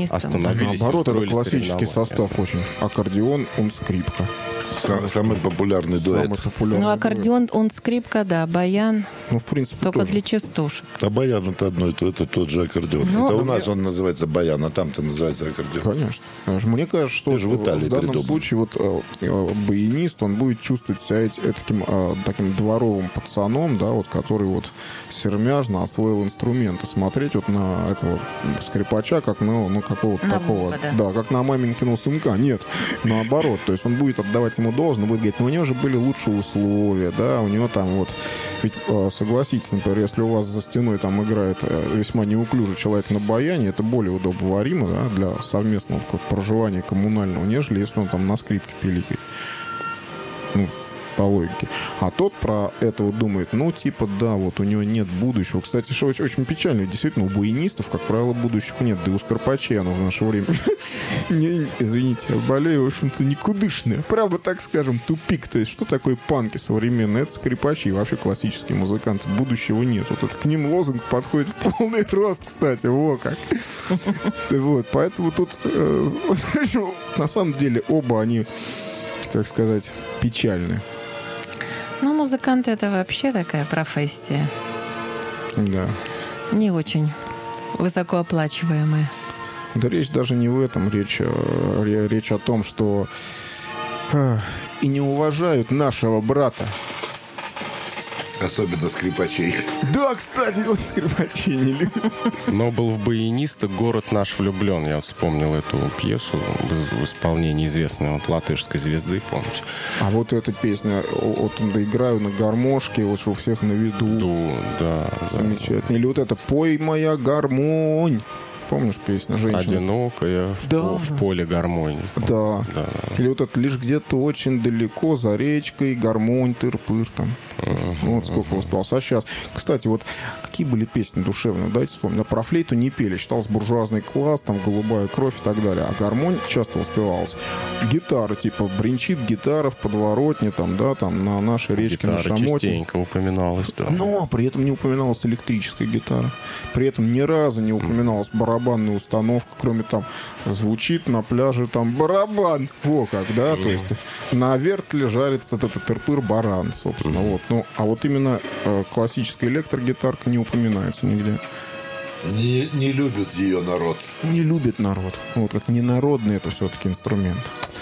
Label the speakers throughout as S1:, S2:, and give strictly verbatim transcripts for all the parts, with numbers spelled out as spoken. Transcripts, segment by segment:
S1: остановились.
S2: Наоборот, это классический состав очень. Аккордеон, он скрипка.
S3: Сам, самый популярный дуэт.
S2: Самый популярный
S4: ну, аккордеон, он скрипка, да, баян.
S2: Ну, в принципе,
S4: только
S2: тоже.
S4: для частушек.
S3: А баян это одно и то, это тот же аккордеон.
S4: Ну,
S3: это у нас он называется баян, а там-то называется аккордеон.
S2: Конечно. Мне кажется, что
S3: в,
S2: в данном
S3: придумал.
S2: случае вот э, баянист, он будет чувствовать себя таким, э, таким дворовым пацаном, да, вот, который вот сермяжно освоил инструменты. Смотреть вот на этого скрипача, как на ну, какого-то
S4: на
S2: такого.
S4: Бука, да.
S2: да, как на маменькину сынка. Нет, наоборот. То есть он будет отдавать ему должное, будет говорить, ну, у него же были лучшие условия, да, у него там вот... Ведь, согласитесь, например, если у вас за стеной там играет весьма неуклюжий человек на баяне, это более удобоваримо, да, для совместного проживания коммунального, нежели если он там на скрипке пиликает. Ну, по логике. А тот про это вот думает, ну, типа, да, вот у него нет будущего. Кстати, что очень, очень печально. Действительно, у баянистов, как правило, будущего нет. Да и у скрипачей оно в наше время. Извините, я болею, в общем-то, никудышное. Правда, так скажем, тупик. То есть, что такое панки современные? Это скрипачи и вообще классические музыканты. Будущего нет. Вот это к ним лозунг подходит в полный рост, кстати. Во как. Вот, поэтому тут, на самом деле, оба они, так сказать, печальны.
S4: Ну, музыканты — это вообще такая профессия.
S2: Да.
S4: Не очень высокооплачиваемая.
S2: Да речь даже не в этом. Речь, речь о том, что э, и не уважают нашего брата.
S3: Особенно скрипачей.
S2: Да, кстати, вот скрипачей не любят.
S1: Но был в «Баяниста» «Город наш влюблен». Я вспомнил эту пьесу в исполнении известной вот, латышской звезды, помните?
S2: А вот эта песня, вот доиграю на гармошке, вот что у всех на виду.
S1: Ду, да.
S2: Замечательно. Да. Или вот это «Пой, моя гармонь». Помнишь песню «Женщина»?
S1: Одинокая
S2: да.
S1: в, в поле гармонии.
S2: Да. да. Или вот это «Лишь где-то очень далеко за речкой гармонь, тыр-пыр» там. Uh-huh, ну, вот сколько uh-huh. воспевался. А сейчас, кстати, вот какие были песни душевные, давайте вспомним. Про флейту не пели, считался буржуазный класс, там голубая кровь и так далее. А гармонь часто воспевалась. Гитара, типа, бренчит гитара в подворотне, там, да, там, на нашей речке,
S1: гитара
S2: на Шамоте.
S1: частенько упоминалась, да.
S2: Но при этом не упоминалась электрическая гитара. При этом ни разу не упоминалась барабанная установка, кроме там, звучит на пляже там барабан. Во как, да, uh-huh. то есть на вертеле жарится этот тыр-пыр-баран, собственно, uh-huh. вот. Ну, а вот именно э, классическая электрогитарка не упоминается нигде.
S3: Не, не любит ее народ.
S2: Не любит народ. Вот как ненародный это все-таки инструмент.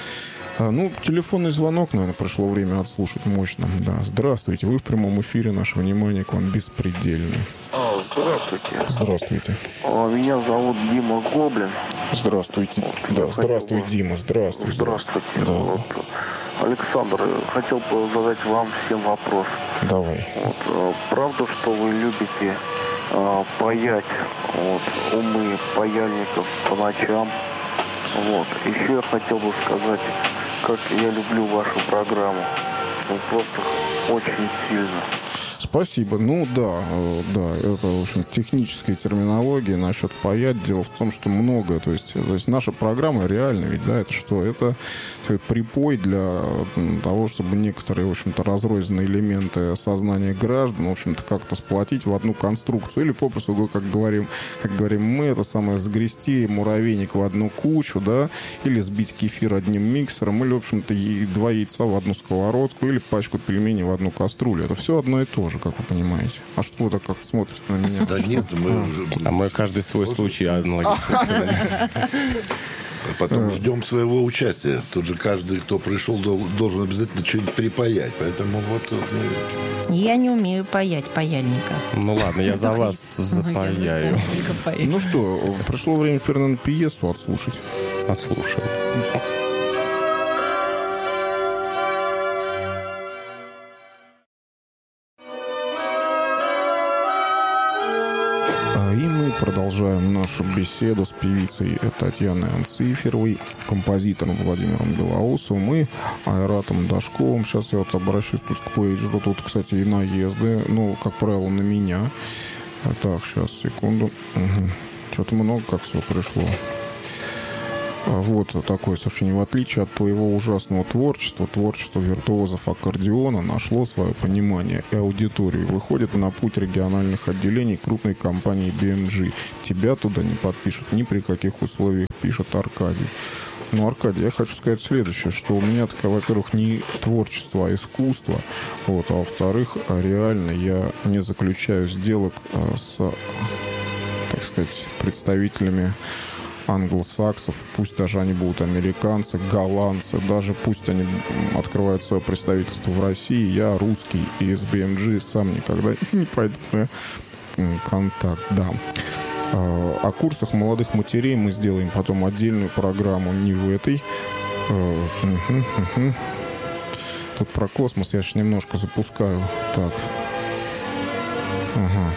S2: А, ну, телефонный звонок, наверное, пришло время отслушать мощно. Да, здравствуйте. Вы в прямом эфире. Наше внимание к вам беспредельно.
S5: А, здравствуйте.
S2: Здравствуйте.
S5: А, меня зовут Дима Гоблин.
S2: Здравствуйте. Вот, да, здравствуй, хотел... Дима. Здравствуй.
S5: Здравствуйте.
S2: Да.
S5: Вот. Александр, хотел бы задать вам всем вопрос.
S2: Давай.
S5: Вот, правда, что вы любите а, паять вот, умы паяльников по ночам? Вот. Еще я хотел бы сказать, как я люблю вашу программу. Ну, просто очень сильно.
S2: Спасибо. Ну да, да, это, в общем, техническая терминология насчет паять. Дело в том, что много, то есть, то есть наша программа реально, ведь, да, это что? Это припой для того, чтобы некоторые, в общем-то, разрозненные элементы сознания граждан, в общем-то, как-то сплотить в одну конструкцию. Или, попросту говоря, как говорим, как говорим мы, это самое, загрести муравейник в одну кучу, да, или сбить кефир одним миксером, или, в общем-то, два яйца в одну сковородку, или пачку пельменей в одну кастрюлю. Это все одно и то же, как вы понимаете. А что вы так как смотрите на меня?
S3: Да нет, мы уже...
S1: А мы каждый свой случай аналогично.
S3: Потом ждем своего участия. Тут же каждый, кто пришел, должен обязательно что-нибудь припаять. Поэтому вот...
S4: Ну... Я не умею паять паяльника.
S1: Ну ладно, я за вас запаяю.
S2: Ну что, пришло время, Фернандо, пьесу отслушать.
S1: Отслушаем.
S2: И мы продолжаем нашу беседу с певицей Татьяной Анциферовой, композитором Владимиром Белоусовым и Айратом Дашковым. Сейчас я вот обращусь тут к пейджеру. Тут, кстати, и наезды. Ну, как правило, на меня. Так, сейчас, секунду. Угу. Что-то много как всего пришло. Вот такое сообщение. В отличие от твоего ужасного творчества, творчество виртуозов аккордеона нашло свое понимание и аудиторию. Выходит на путь региональных отделений крупной компании би эм джи. Тебя туда не подпишут ни при каких условиях, пишет Аркадий. Ну, Аркадий, я хочу сказать следующее, что у меня, так, во-первых, не творчество, а искусство, вот, а во-вторых, реально я не заключаю сделок а, с, так сказать, представителями англосаксов, пусть даже они будут американцы, голландцы, даже пусть они открывают свое представительство в России, я русский, и с би эм джи сам никогда не пойду на контакт, да. О курсах молодых матерей мы сделаем потом отдельную программу, не в этой. Тут про космос я сейчас немножко запускаю. Так. Ага.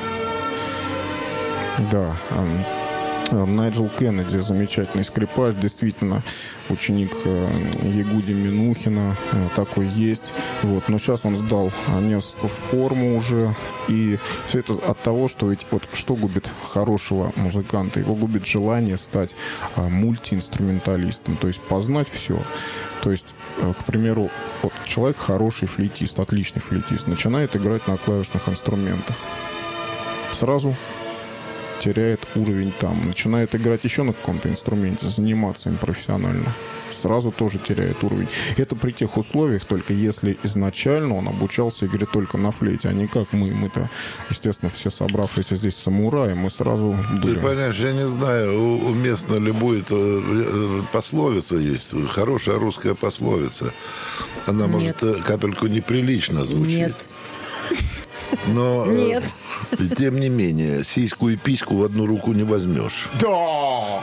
S2: Да. Найджел Кеннеди, замечательный скрипач, действительно ученик Ягуди Минухина, такой есть. Вот. Но сейчас он сдал несколько форму уже. И все это от того, что ведь вот что губит хорошего музыканта? Его губит желание стать мультиинструменталистом, то есть познать все. То есть, к примеру, вот человек хороший флейтист, отличный флейтист, начинает играть на клавишных инструментах. Сразу теряет уровень там, начинает играть еще на каком-то инструменте, заниматься им профессионально, сразу тоже теряет уровень. Это при тех условиях, только если изначально он обучался игре только на флейте, а не как мы. Мы-то, естественно, все собравшиеся здесь самураи, мы сразу...
S3: Ты понимаешь, я не знаю, уместно ли будет, пословица есть, хорошая русская пословица. Она,
S4: Нет.
S3: может, капельку неприлично звучит.
S4: Нет.
S3: Но...
S4: Нет.
S3: Тем не менее, сиську и письку в одну руку не возьмешь.
S2: Да!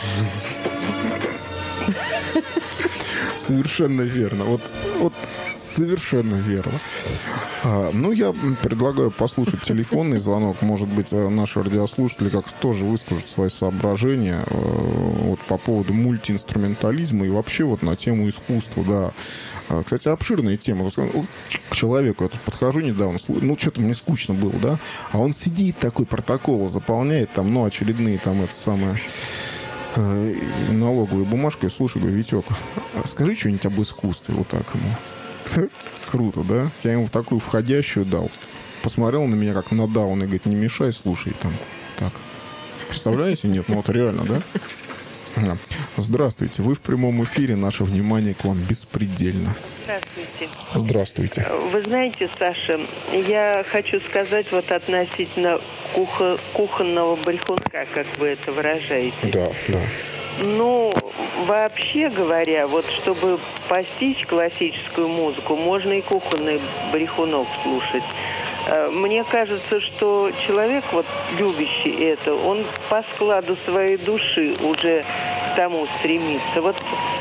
S2: Совершенно верно. Вот, вот совершенно верно. А, ну, я предлагаю послушать телефонный звонок. Может быть, наши радиослушатели как-то тоже выскажут свои соображения э, вот, по поводу мультиинструментализма и вообще вот на тему искусства, да. Кстати, обширная тема. К человеку я тут подхожу недавно, ну, что-то мне скучно было, да? А он сидит такой, протоколы заполняет, там, ну, очередные, там, это самое, э, налоговую бумажку. Я слушаю, говорю, Витек, скажи что-нибудь об искусстве, вот так ему. Круто, да? Я ему в такую входящую дал. Посмотрел на меня, как на даун, и говорит, не мешай, слушай, там, так. Представляете? Нет, ну, вот реально, да? Здравствуйте, вы в прямом эфире, наше внимание к вам беспредельно.
S6: Здравствуйте.
S2: Здравствуйте.
S6: Вы знаете, Саша, я хочу сказать вот относительно кухо- кухонного брехунка, как вы это выражаете.
S2: Да, да.
S6: Ну, вообще говоря, вот чтобы постичь классическую музыку, можно и кухонный брехунок слушать. Мне кажется, что человек, вот любящий это, он по складу своей души уже к тому стремится. Вот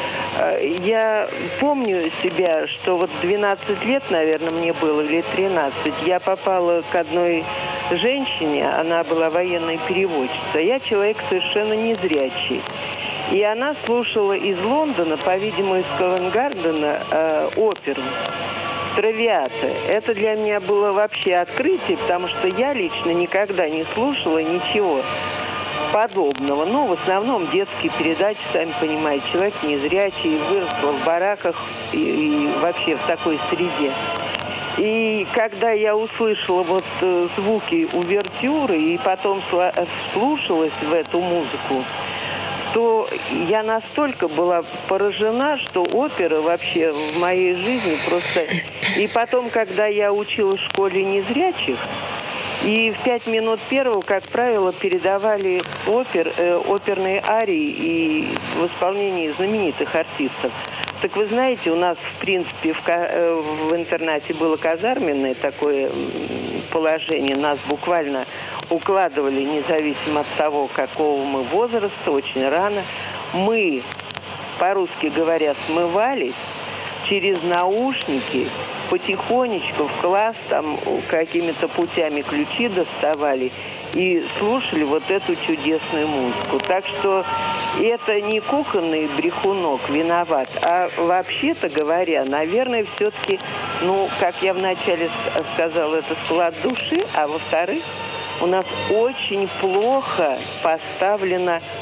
S6: я помню себя, что вот двенадцать лет, наверное, мне было, или тринадцать, я попала к одной женщине, она была военной переводчица, я человек совершенно незрячий. И она слушала из Лондона, по-видимому, из Ковенгардена, э, оперу «Травиата». Это для меня было вообще открытие, потому что я лично никогда не слушала ничего подобного. Ну, в основном детские передачи, сами понимаете, человек незрячий, выросла в бараках и, и вообще в такой среде. И когда я услышала вот э, звуки увертюры и потом слушалась в эту музыку, то я настолько была поражена, что опера вообще в моей жизни просто... И потом, когда я училась в школе незрячих, и в пять минут первого, как правило, передавали опер, э, оперные арии и в исполнении знаменитых артистов. Так вы знаете, у нас, в принципе, в, э, в интернате было казарменное такое положение. Нас буквально укладывали, независимо от того, какого мы возраста, очень рано. Мы, по-русски говоря, смывались через наушники, потихонечку в класс, там какими-то путями ключи доставали и слушали вот эту чудесную музыку. Так что это не кухонный брехунок виноват, а вообще-то говоря, наверное, все-таки, ну, как я вначале сказала, это склад души, а во-вторых, у нас очень плохо поставлена в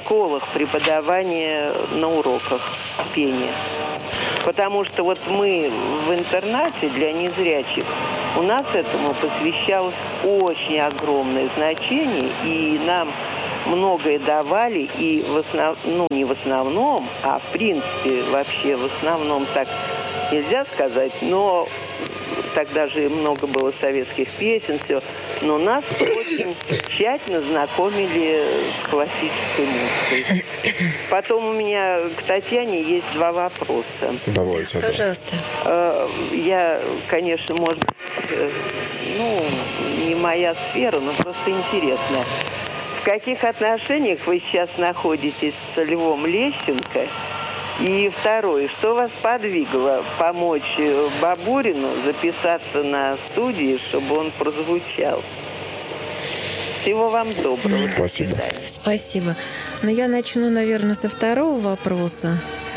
S6: школах преподавания на уроках пения. Потому что вот мы в интернате для незрячих, у нас этому посвящалось очень огромное значение, и нам многое давали, и в основ... ну, не в основном, а в принципе вообще в основном так нельзя сказать, но тогда же много было советских песен, все. Но нас очень тщательно знакомили с классической музыкой. Потом у меня к Татьяне есть два вопроса.
S2: Давайте.
S4: Пожалуйста.
S6: Я, конечно, может быть, ну, не моя сфера, но просто интересно. В каких отношениях вы сейчас находитесь с Львом Лещенко? И второе, что вас подвигло помочь Бабурину записаться на студии, чтобы он прозвучал? Всего вам доброго.
S2: Спасибо.
S4: Спасибо. Но я начну, наверное, со второго вопроса.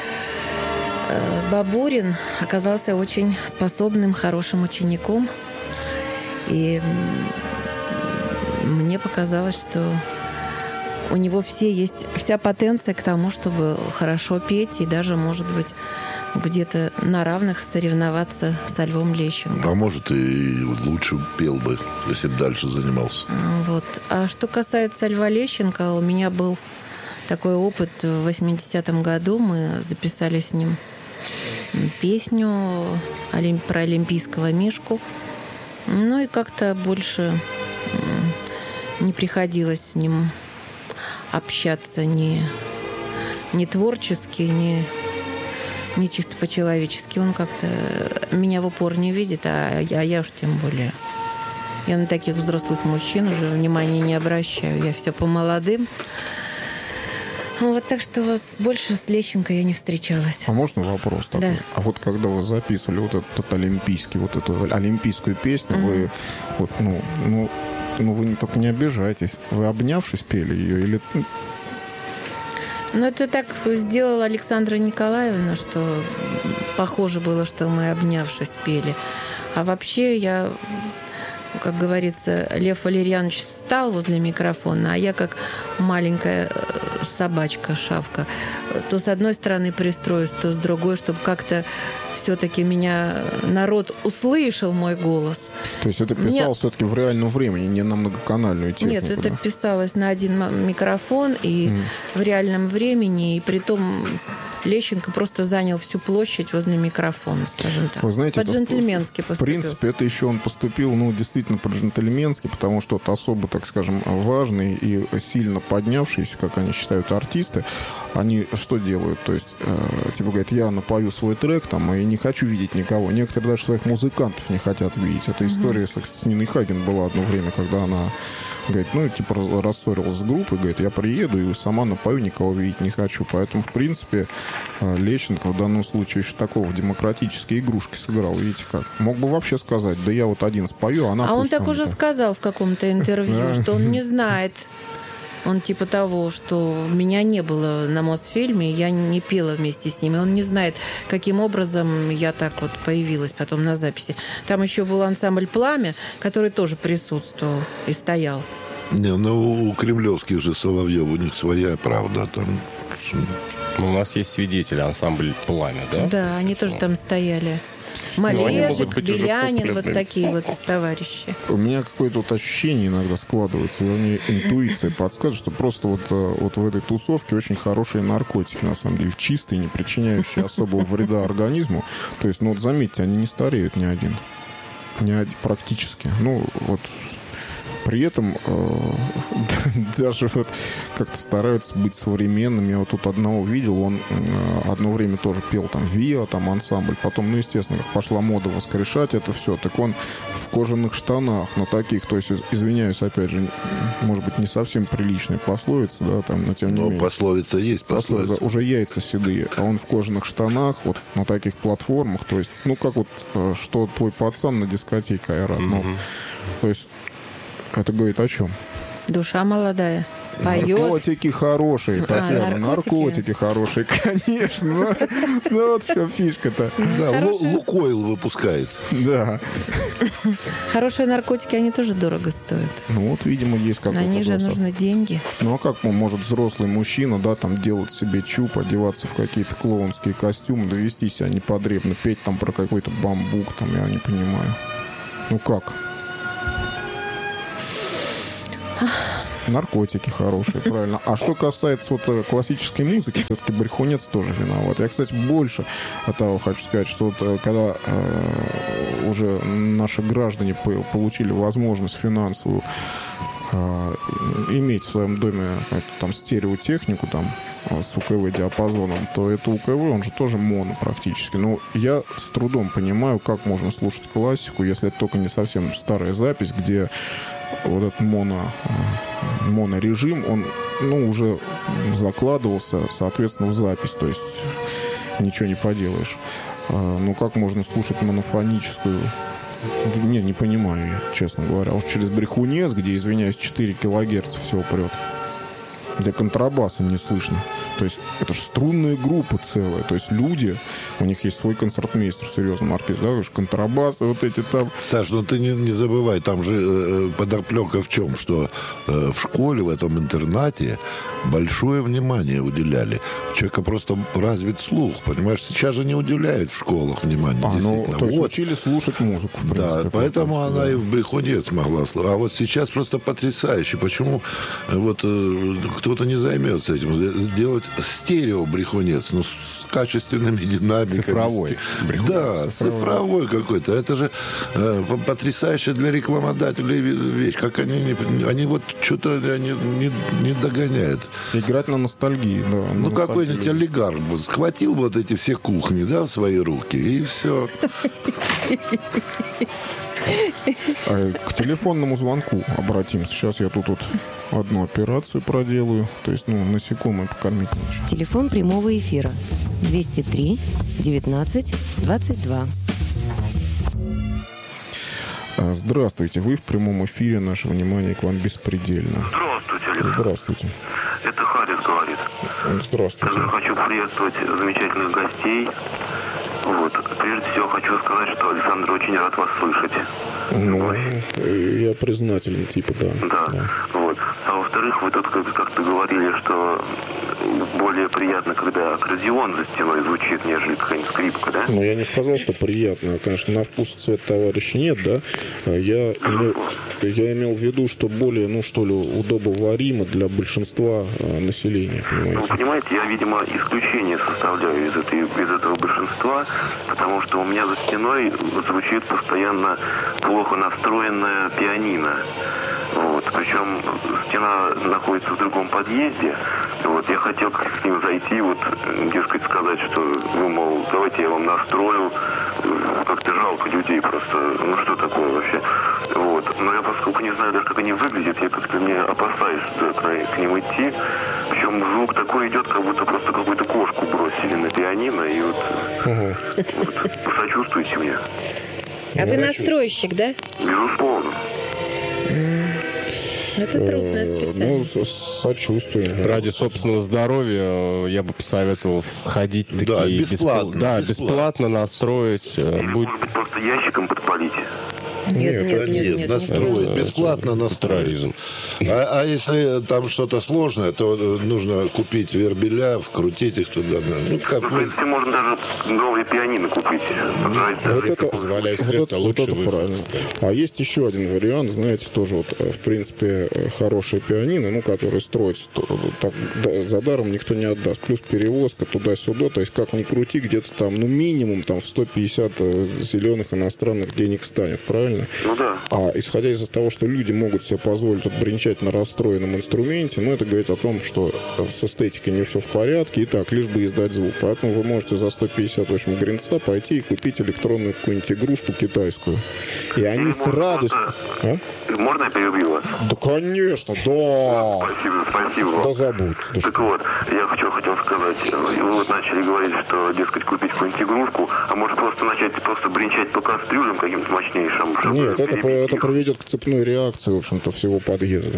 S4: Бабурин оказался очень способным, хорошим учеником. И мне показалось, что у него все есть, вся потенция к тому, чтобы хорошо петь и даже, может быть, где-то на равных соревноваться со Львом Лещенко.
S3: А может, и лучше пел бы, если бы дальше занимался.
S4: Вот. А что касается Льва Лещенко, у меня был такой опыт. В восьмидесятом году мы записали с ним песню про олимпийского Мишку. Ну и как-то больше не приходилось с ним общаться ни, ни творчески, ни, ни чисто по-человечески. Он как-то меня в упор не видит, а я, а я уж тем более. Я на таких взрослых мужчин уже внимания не обращаю. Я все по молодым. Вот, так что вот больше с Лещенко я не встречалась.
S2: А можно вопрос такой?
S4: Да.
S2: А вот когда вы записывали вот этот олимпийский, вот эту олимпийскую песню, mm-hmm. вы вот, ну, ну, ну, вы не, только не обижайтесь. Вы, обнявшись, пели ее или...
S4: Ну, это так сделала Александра Николаевна, что похоже было, что мы, обнявшись, пели. А вообще я, как говорится, Лев Валерьянович встал возле микрофона, а я как маленькая собачка, шавка, то с одной стороны пристроюсь, то с другой, чтобы как-то все-таки меня народ услышал, мой голос.
S2: То есть это писалось Мне... все-таки в реальном времени, не на многоканальную технику?
S4: Нет, это да? писалось на один микрофон и mm. в реальном времени, и притом Лещенко просто занял всю площадь возле микрофона, скажем так.
S2: Вы знаете,
S4: по-джентльменски
S2: в,
S4: поступил.
S2: В принципе, это еще он поступил, ну, действительно по-джентльменски, потому что это особо, так скажем, важный и сильно поднявшиеся, как они считают, артисты, они что делают? То есть, э, типа, говорят, я напою свой трек, там, и не хочу видеть никого. Некоторые даже своих музыкантов не хотят видеть. Эта mm-hmm. история с Ниной Хаген была одно время, когда она... Говорит, ну, типа, рассорилась с группой, говорит, я приеду и сама напою, никого видеть не хочу. Поэтому, в принципе, Лещенко в данном случае еще такого в демократические игрушки сыграл. Видите как? Мог бы вообще сказать, да я вот один спою, а она...
S4: А он так
S2: он
S4: уже сказал в каком-то интервью, что он не знает. Он типа того, что меня не было на Мосфильме, я не пела вместе с ними. Он не знает, каким образом я так вот появилась потом на записи. Там еще был ансамбль «Пламя», который тоже присутствовал и стоял.
S3: Не, ну у кремлевских же Соловьев, у них своя правда. Там...
S1: Ну, у нас есть свидетели, ансамбль «Пламя», да?
S4: Да, они тоже там стояли. Малежик, Белянин, вот такие вот товарищи.
S2: У меня какое-то вот ощущение иногда складывается, вернее, интуиция подсказывает, что просто вот, вот в этой тусовке очень хорошие наркотики, на самом деле, чистые, не причиняющие особого вреда организму. То есть, ну вот заметьте, они не стареют ни один. Ни один практически. Ну, вот... При этом э, даже вот как-то стараются быть современными. Я вот тут одного видел, он э, одно время тоже пел там ВИА, там ансамбль. Потом, ну, естественно, как пошла мода воскрешать это все, так он в кожаных штанах, но таких, то есть, извиняюсь, опять же, может быть, не совсем приличная пословица, да, там, но тем не
S3: но
S2: менее.
S3: пословица есть, пословица.
S2: пословица. Уже яйца седые, а он в кожаных штанах, вот на таких платформах, то есть, ну, как вот, э, что твой пацан на дискотеке Айрат, mm-hmm. ну, то есть, это говорит о чем?
S4: Душа молодая. поет.
S2: Наркотики хорошие, Татьяна,
S4: А,
S2: наркотики.
S4: наркотики
S2: хорошие, конечно. Ну, ну вот все фишка-то.
S3: Да, Лу-
S4: Хорошие.
S3: Лукойл выпускает.
S2: Да.
S4: Хорошие наркотики, они тоже дорого стоят.
S2: Ну вот, видимо, есть какой-то
S4: На них же
S2: доступ.
S4: нужны деньги.
S2: Ну а как может взрослый мужчина, да, там делать себе чуп, одеваться в какие-то клоунские костюмы, довести себя непотребно, петь там про какой-то бамбук, там, я не понимаю. Ну как? Наркотики хорошие, правильно. А что касается вот э, классической музыки, все-таки Брехунец тоже виноват. Я, кстати, больше от того хочу сказать, что вот э, когда э, уже наши граждане по- получили возможность финансовую э, иметь в своем доме э, там стереотехнику, там, э, с УКВ-диапазоном, то это УКВ, он же тоже моно практически. Но я с трудом понимаю, как можно слушать классику, если это только не совсем старая запись, где вот этот моно, э, монорежим, он, ну, уже закладывался, соответственно, в запись. То есть ничего не поделаешь. Э, ну, как можно слушать монофоническую? Не, не понимаю я, честно говоря. Уж через Брехунец, где, извиняюсь, четыре килогерца всего прет. Где контрабаса не слышно. То есть это же струнная группа целая. То есть люди, у них есть свой концертмейстер в серьезном оркестре, да, контрабасы, вот эти там.
S3: Саш, ну ты не, не забывай, там же э, подоплека в чем, что э, в школе, в этом интернате большое внимание уделяли. У человека просто развит слух, понимаешь? Сейчас же не уделяют в школах внимания.
S2: А, ну,
S3: действительно.
S2: то есть
S3: Вот.
S2: учили слушать музыку, в принципе.
S3: Да, поэтому
S2: просто,
S3: она
S2: да.
S3: и в Брехунец могла слушать. А вот сейчас просто потрясающе. Почему э, вот э, кто-то не займется этим? Сделать стерео Брехунец, ну, с качественными динамиками.
S1: Цифровой Брехунец.
S3: Да, цифровой какой-то. Это же э, потрясающая для рекламодателей вещь. Как они не... Они вот что-то они не, не догоняют.
S2: Играть на ностальгии, да. на
S3: Ну,
S2: ностальгии.
S3: какой-нибудь олигарх бы схватил вот эти все кухни, да, в свои руки, и все.
S2: А, к телефонному звонку обратимся. Сейчас я тут вот одну операцию проделаю. То есть, ну, насекомые покормить нечего.
S7: Телефон прямого эфира двести три девятнадцать двадцать два.
S2: А, Здравствуйте, вы в прямом эфире. Наше внимание к вам беспредельно.
S8: Здравствуйте, Александр.
S2: Здравствуйте.
S8: Это Харис говорит.
S2: Здравствуйте.
S8: Я хочу приветствовать замечательных гостей. Вот. Прежде всего хочу сказать, что Александр очень рад вас слышать.
S2: Ну, я признателен, типа, да.
S8: Да. Вот. А во-вторых, вы тут как- как-то говорили, что более приятно, когда аккордеон за стеной звучит, нежели какая-нибудь скрипка, да?
S2: Ну, я не сказал, что приятно. Конечно, на вкус и цвет товарища нет, да. А Я имел, я имел в виду, что более, ну, что ли, удобоваримо для большинства а, населения,
S8: Ну,
S2: понимаете.
S8: вы понимаете, я, видимо, исключение составляю из, этой, из этого большинства, потому что у меня за стеной звучит постоянно плохо настроенная пианино. Вот. Причем стена находится в другом подъезде. Вот. Я хотел к ним зайти, вот, дескать, сказать, что, ну, мол, давайте я вам настрою. Как-то жалко людей просто. Ну, что такое вообще? Вот. Но я, поскольку не знаю даже, как они выглядят, я как-то не опасаюсь да, к, к ним идти. Причем звук такой идет, как будто просто какую-то кошку бросили на пианино. И вот, вот посочувствуйте мне.
S4: А вы настройщик, да?
S8: Безусловно.
S4: Это трудная
S2: Ну,
S4: специальность.
S2: с- сочувствуем.
S1: Ради собственного здоровья я бы посоветовал сходить такие
S3: Да,
S1: беспл-
S3: бесплатно,
S1: да,
S3: бесплатно.
S1: бесплатно настроить. э,
S8: Или,
S1: Будь
S8: может быть, просто ящиком подпалить.
S4: Нет, нет,
S3: Да
S4: нет, нет. не
S3: настроить,
S4: стоит.
S3: бесплатно настроить.
S1: терроризм.
S3: А, а если там что-то сложное, то э, нужно купить вербеля, вкрутить их туда. Ну, как
S8: Ну, в
S3: вы-
S8: принципе, можно даже новые пианино купить. Позволить даже
S2: Вот
S8: если
S2: это,
S1: позволяет
S2: вот
S1: средства,
S2: это- вот
S1: лучше
S2: это
S1: выход.
S2: правильно. А есть еще один вариант, знаете, тоже вот, э, в принципе, э, хорошее пианино, ну, которое строится то- так, да, за даром никто не отдаст. Плюс перевозка туда-сюда, то есть как ни крути, где-то там, ну, минимум там в сто пятьдесят э, зеленых иностранных денег станет, правильно?
S8: Ну да.
S2: А исходя из того, что люди могут себе позволить вот бренчать на расстроенном инструменте, ну, это говорит о том, что с эстетикой не все в порядке, и так, лишь бы издать звук. Поэтому вы можете за сто пятьдесят, в общем, гринца пойти и купить электронную какую-нибудь игрушку китайскую. И они
S8: Или
S2: с
S8: можно
S2: радостью...
S8: просто-
S2: А?
S8: Можно я перебью вас?
S2: Да, конечно, да!
S8: Спасибо, спасибо вам.
S2: Да забудь. Да
S8: Так
S2: что?
S8: вот, я хочу, хотел сказать, вы вот начали говорить, что, дескать, купить какую-нибудь игрушку, а может просто начать просто бренчать по кастрюлям каким-то мощнейшим, чтобы
S2: Нет, это,
S8: перебить
S2: это
S8: их.
S2: приведет к цепной реакции, в общем-то, всего подъезда.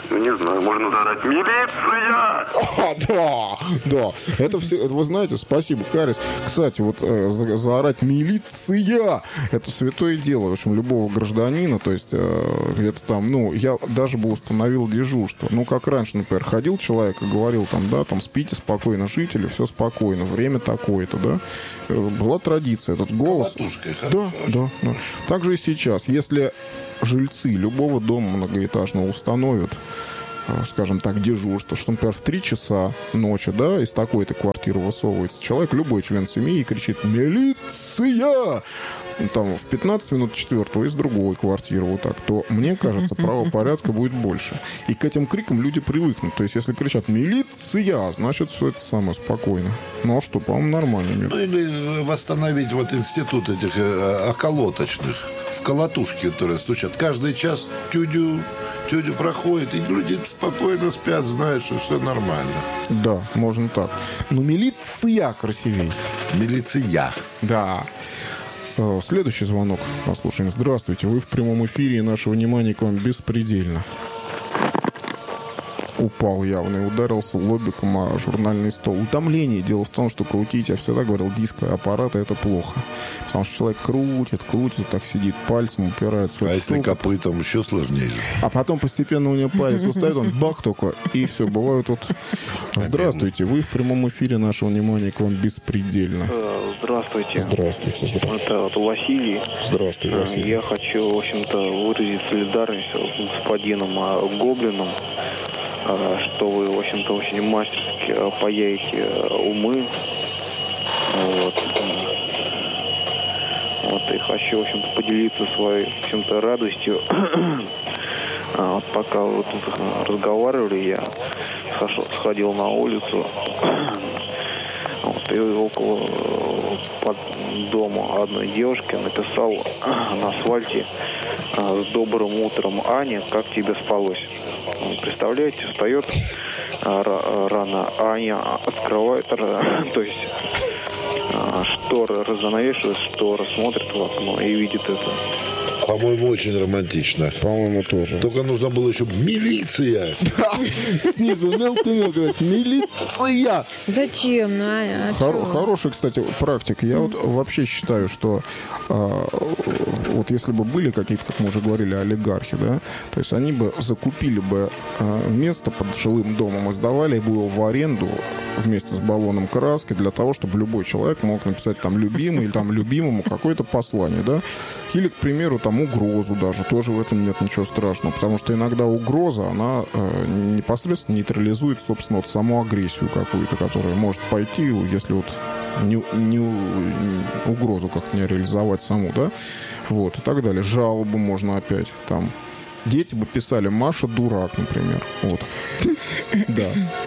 S8: Ну, не знаю, можно заорать «Милиция!»
S2: А, да, да. Это все, вы знаете, спасибо, Харрис. Кстати, вот э, за, заорать «Милиция!» это святое дело, в общем, любого гражданина. То есть э, где-то там, ну, я даже бы установил дежурство. Ну, как раньше, например, ходил человек и говорил там, да, там, спите спокойно, жители, все спокойно, время такое-то, да. Э, была традиция, этот голос. Да, да, да. Так же и сейчас. Если жильцы любого дома многоэтажного установят, скажем так, дежурство, что, например, в три часа ночи, да, из такой-то квартиры высовывается человек, любой член семьи, и кричит «Милиция!» Там в пятнадцать минут четвертого из другой квартиры вот так, то, мне кажется, правопорядка будет больше. И к этим крикам люди привыкнут. То есть, если кричат «Милиция!», значит, все это самое спокойно. Ну, а что, по-моему, нормально.
S3: Ну, или восстановить вот институт этих э, околоточных. В колотушке, которые стучат. Каждый час тюдю, тюдю проходит, и люди спокойно спят, знают, что все нормально.
S2: Да, можно так. Но милиция красивей.
S3: Милиция.
S2: Да. Следующий звонок послушаем. Здравствуйте, вы в прямом эфире, и наше внимание к вам беспредельно. Упал явно и ударился лобиком о журнальный стол. Утомление. Дело в том, что крутить, я всегда говорил, диско-аппараты — это плохо. Потому что человек крутит, крутит, так сидит, пальцем упирается.
S3: А если штуку. Копытом, еще сложнее же.
S2: А потом постепенно у него палец устает, он бах только, и все, бывает вот... Здравствуйте, вы в прямом эфире, наше внимание к вам беспредельно.
S9: Здравствуйте.
S2: Здравствуйте. Здравствуйте.
S9: Это вот Василий.
S2: Здравствуйте, Василий.
S9: Я хочу, в общем-то, выразить солидарность с господином Гоблиным, что вы, в общем-то, очень мастерски паяете умы. Вот. Вот, и хочу, в общем-то, поделиться своей, в общем-то, радостью. Вот пока вы тут разговаривали, я сходил на улицу. Вот, и около под дома одной девушки написал на асфальте: «С добрым утром, Аня, как тебе спалось?» Представляете, встает рано, Аня открывает, то есть шторы, раззанавешивает шторы, смотрит в окно и видит это.
S3: По-моему, очень романтично.
S2: По-моему, тоже.
S3: Только нужно было еще «Милиция».
S2: Снизу мелко-мелко. «Милиция».
S4: Зачем? Ну, а, а
S2: Хор- хорошая, кстати, практика. Я вот вообще считаю, что а, вот если бы были какие-то, как мы уже говорили, олигархи, да, то есть они бы закупили бы а, место под жилым домом и сдавали бы его в аренду вместе с баллоном краски для того, чтобы любой человек мог написать там любимый или там любимому какое-то послание, да. Или, к примеру, там угрозу даже. Тоже в этом нет ничего страшного. Потому что иногда угроза, она э, непосредственно нейтрализует, собственно, вот саму агрессию какую-то, которая может пойти, если вот не, не, не угрозу как-то не реализовать саму, да. Вот, и так далее. Жалобу можно опять там. Дети бы писали «Маша дурак», например. Вот. Да.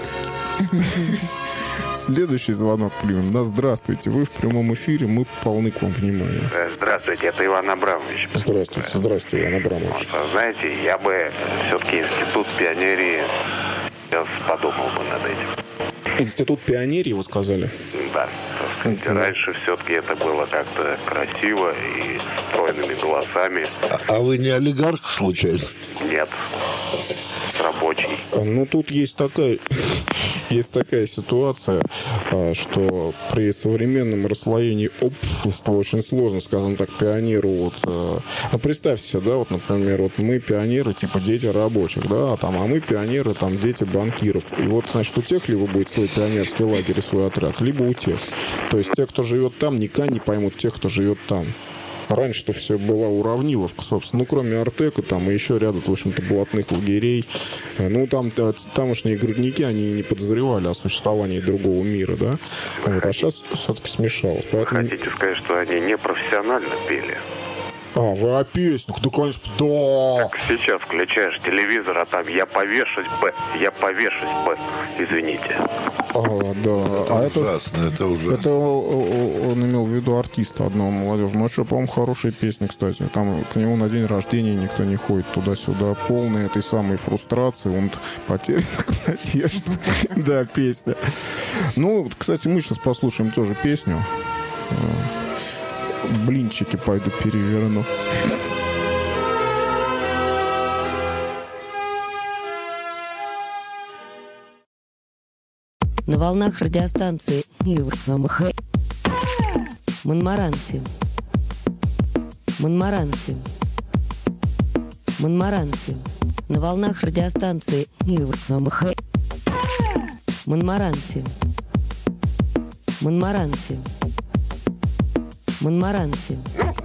S2: Следующий звонок примем. Да, здравствуйте. Вы в прямом эфире, мы полны к вам внимания.
S8: Здравствуйте, это Иван Абрамович.
S2: Здравствуйте, здравствуйте, Иван Абрамович.
S8: Вот, знаете, я бы все-таки институт пионерии сейчас подумал бы над этим.
S2: Институт пионерии, вы сказали?
S8: Да. Так сказать, раньше все-таки это было как-то красиво и стройными голосами.
S3: А, а вы не олигарх, случайно?
S8: Нет. Рабочий.
S2: Ну, тут есть такая... Есть такая ситуация, что при современном расслоении общества очень сложно, скажем так, пионеру вот... Ну, представьте себе, да, вот, например, вот мы пионеры, типа дети рабочих, да, а, там, а мы пионеры, там, дети банкиров. И вот, значит, у тех либо будет свой пионерский лагерь и свой отряд, либо у тех. То есть те, кто живет там, никогда не поймут тех, кто живет там. Раньше-то все была уравниловка, собственно. Ну, кроме Артека, там и еще ряда, в общем-то, блатных лагерей. Ну, там тамошние грудники, они не подозревали о существовании другого мира, да? Вот, а сейчас все-таки смешалось. Поэтому...
S8: Хотите сказать, что они не профессионально пели?
S2: А, вы о песнях, да, конечно, да.
S8: Так сейчас включаешь телевизор, а там «Я повешусь бы, я повешусь бы». Извините.
S2: А, да.
S3: Это
S2: а
S3: ужасно, это, это ужасно.
S2: Это он имел в виду артиста одного молодежи. Ну, что, по-моему, хорошая песня, кстати. Там к нему на день рождения никто не ходит туда-сюда. Полный этой самой фрустрации. Он потерянных надежд. Да, песня. Ну, кстати, мы сейчас послушаем тоже песню. Блинчики пойду переверну.
S7: На волнах радиостанции Монмаранси. Монмаранси. Монмаранси. На волнах радиостанции Монмаранси. Монмаранси. Монмаранси.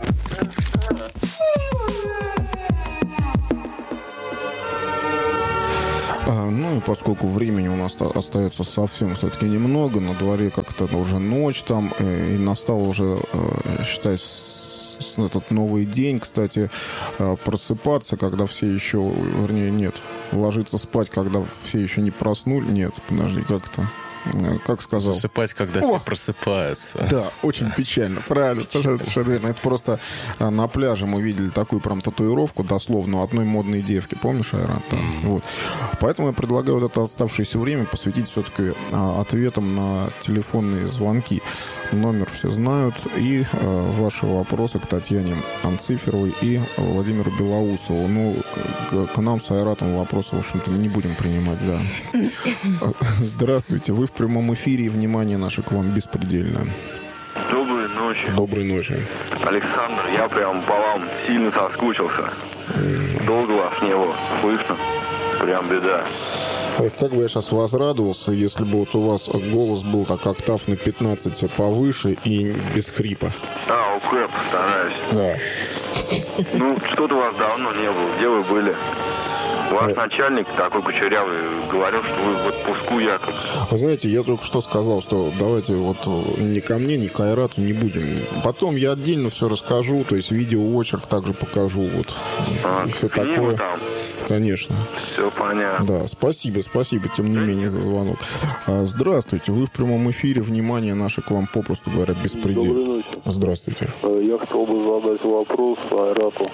S2: А, ну и поскольку времени у нас остается совсем все-таки немного, на дворе как-то уже ночь там, э, и настал уже, э, считай, с, с, этот новый день, кстати, э, просыпаться, когда все еще, вернее, нет, ложиться спать, когда все еще не проснули, нет, подожди, как-то... Как сказал?
S1: Засыпать, когда все просыпаются.
S2: Да, очень печально. Правильно, совершенно верно. Это просто на пляже мы видели такую прям татуировку, дословно, одной модной девки. Помнишь, Айрат? Mm. Вот. Поэтому я предлагаю вот это оставшееся время посвятить все-таки а, ответам на телефонные звонки. Номер все знают. И а, ваши вопросы к Татьяне Анциферовой и Владимиру Белоусову. Ну, к, к нам с Айратом вопросы, в общем-то, не будем принимать, да. Здравствуйте. Вы в прямом эфире, и внимание наше к вам беспредельное.
S10: Доброй ночи.
S2: Доброй ночи.
S10: Александр, я прям по вам сильно соскучился. Mm. Долго вас не было. Слышно? Прям беда.
S2: Эх, как бы я сейчас возрадовался, если бы вот у вас голос был так октав на пятнадцать повыше и без хрипа.
S10: А, окей, постараюсь.
S2: Да.
S10: Ну, что-то у вас давно не было. Где вы были? Ваш начальник такой кучерявый говорил, что вы в отпуску якобы.
S2: Вы знаете, я только что сказал, что давайте вот ни ко мне, ни к Айрату не будем. Потом я отдельно все расскажу, то есть видеоочерк также покажу. Вот.
S10: А,
S2: и все такое. Там. Конечно.
S10: Все понятно.
S2: Да, спасибо, спасибо, тем не менее, за звонок. Здравствуйте, вы в прямом эфире. Внимание наше к вам, попросту говоря, беспредел.
S11: Доброй ночи.
S2: Здравствуйте.
S11: Я хотел бы задать вопрос Айрату.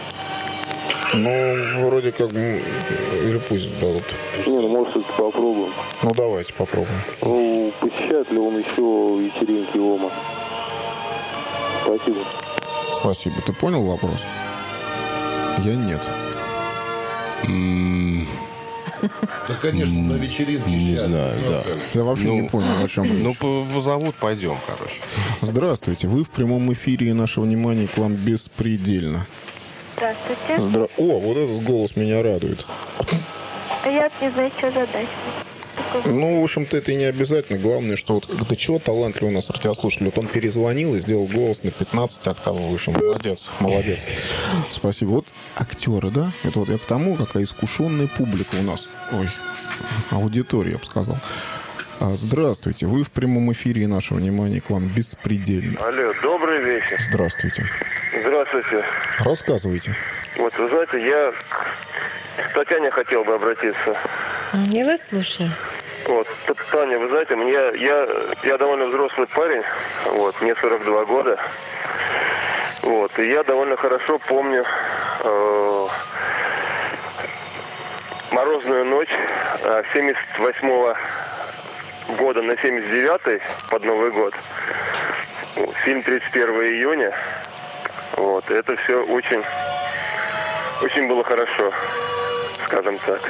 S2: Ну, вроде как, или пусть сдадут.
S11: Не, ну, может, это попробуем.
S2: Ну, давайте попробуем.
S11: Ну, посещает ли он еще вечеринки ОМА? Спасибо.
S2: Спасибо. Ты понял вопрос? Я нет.
S3: Да, конечно, на вечеринке
S1: не
S3: сейчас.
S1: знаю, да.
S2: Я вообще ну, не понял, о чем речь.
S1: Ну, позовут, пойдем, короче.
S2: Здравствуйте. Вы в прямом эфире, и наше внимание к вам беспредельно.
S12: Здравствуйте.
S2: Здра... О, вот этот голос меня радует.
S12: А я не знаю, что задать.
S2: Ну, в общем-то, это и не обязательно. Главное, что вот до чего талантливый у нас радиослушатель. Вот он перезвонил и сделал голос на пятнадцать октав выше. Молодец, молодец. Спасибо. Вот актеры, да? Это вот я к тому, какая искушенная публика у нас. Ой, аудитория, я бы сказал. Здравствуйте. Вы в прямом эфире, и наше внимание к вам беспредельно.
S13: Алло, добрый вечер.
S2: Здравствуйте.
S13: Здравствуйте.
S2: Рассказывайте.
S13: Вот, вы знаете, я к Татьяне хотел бы обратиться.
S4: Я вас слушаю.
S13: Вот, Таня, вы знаете, мне, я, я довольно взрослый парень, вот, мне сорок два года. Вот, и я довольно хорошо помню э, морозную ночь э, семьдесят восьмого года на семьдесят девятый под Новый год. Фильм тридцать первого июня. Вот, это все очень, очень было хорошо, скажем так.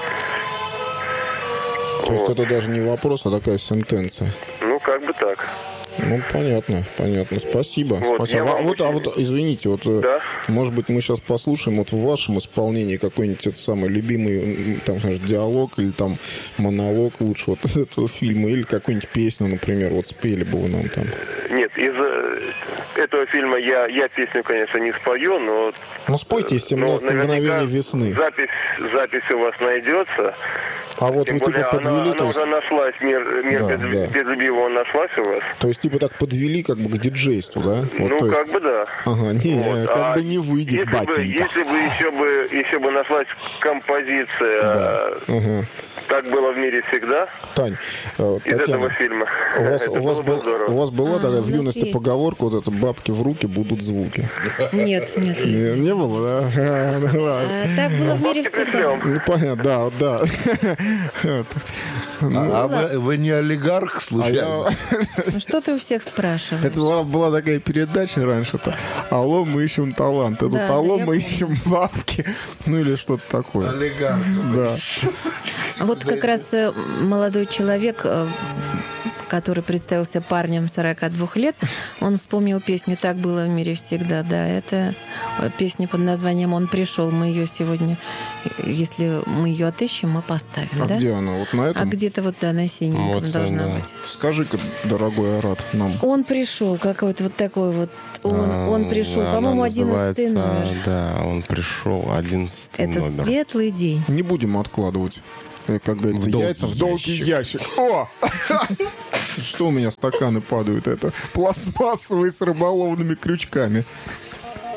S2: То вот. Есть это даже не вопрос, а такая сентенция?
S13: Ну, как бы так.
S2: Ну, понятно, понятно. Спасибо.
S13: Вот,
S2: Спасибо. А, вот, а вот, извините, вот,
S13: да?
S2: Может быть, мы сейчас послушаем вот в вашем исполнении какой-нибудь этот самый любимый, там, знаешь, диалог или там монолог лучше вот из этого фильма, или какую-нибудь песню, например, вот спели бы вы нам там.
S13: Нет, из этого фильма я, я песню, конечно, не спою, но...
S2: Ну, спойте из семнадцати мгновений весны.
S13: Запись, запись у вас найдется.
S2: А вот
S13: Тем
S2: вы
S13: более,
S2: типа подвели...
S13: Она, она
S2: то есть...
S13: уже нашлась, мир, мир
S2: да,
S13: без,
S2: да.
S13: Безубива нашлась у вас.
S2: То есть типа так подвели как бы к диджейству, да? Вот,
S13: ну,
S2: то есть...
S13: как бы да.
S2: Ага, не,
S13: вот.
S2: как
S13: а
S2: бы не выйдет,
S13: если
S2: батенька.
S13: бы, если бы еще бы еще бы нашлась композиция,
S2: да. Угу.
S13: «Так было в мире всегда»,
S2: Тань, э,
S13: из
S2: Татьяна,
S13: этого фильма.
S2: У вас,
S13: это
S2: у вас, был, у вас была
S4: а,
S2: тогда в юности
S4: есть.
S2: поговорка, вот это «бабки в руки будут звуки».
S4: Нет, нет.
S2: Не, не было, да?
S4: А, так было в мире всегда.
S2: Ну, понятно, да, да.
S3: А вы, вы не олигарх, случайно?
S4: Ну, что ты у всех спрашиваешь?
S2: Это была, была такая передача раньше-то. «Алло, мы ищем талант». Это
S4: да,
S2: «Алло,
S4: да,
S2: мы ищем бабки». Ну или что-то такое.
S3: Олигарх.
S2: Да.
S4: Вот как раз э, молодой человек, э, который представился парнем сорока двух лет, он вспомнил песню «Так было в мире всегда». Да, это песня под названием «Он пришел». Мы ее сегодня, если мы ее отыщем, мы поставим.
S2: А
S4: да?
S2: где она? Вот на этом?
S4: А где-то вот, да, на синеньком
S1: Вот,
S4: должна
S1: да.
S4: быть.
S2: Скажи-ка, дорогой Арат, нам.
S4: Он пришел, какой-то вот такой вот. Он,
S1: А,
S4: он пришел,
S1: она
S4: по-моему, одиннадцатый
S1: называется,
S4: номер.
S1: Да, он пришел, одиннадцатый
S4: Этот
S1: номер.
S4: светлый день.
S2: Не будем откладывать. Э, Как говорится,
S1: В долгий
S2: яйца в долгий ящик. О! Что у меня стаканы падают? Это пластмассовые с рыболовными крючками.